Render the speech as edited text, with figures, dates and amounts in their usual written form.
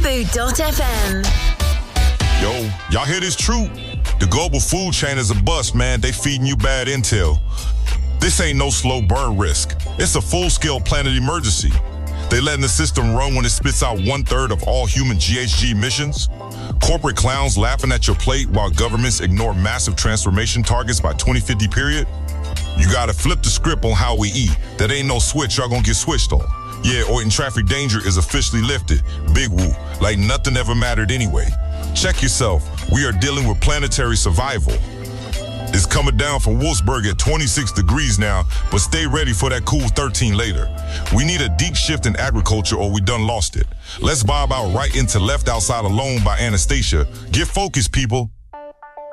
Food.fm. Yo, y'all hear this true? The global food chain is a bust, man. They feeding you bad intel. This ain't no slow burn risk. It's a full-scale planet emergency. They letting the system run when it spits out 1/3 of all human GHG emissions. Corporate clowns laughing at your plate while governments ignore massive transformation targets by 2050 period. You gotta flip the script on how we eat. That ain't no switch y'all gonna get switched on. Yeah, or in traffic danger is officially lifted. Big woo, like nothing ever mattered anyway. Check yourself. We are dealing with planetary survival. It's coming down from Wolfsburg at 26 degrees now, but stay ready for that cool 13 later. We need a deep shift in agriculture or we done lost it. Let's bob out right into Left Outside Alone by Anastacia. Get focused, people.